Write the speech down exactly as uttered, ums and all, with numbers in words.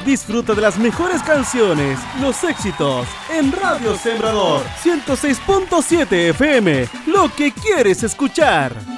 Disfruta de las mejores canciones, los éxitos, en Radio Sembrador ciento seis punto siete F M, lo que quieres escuchar.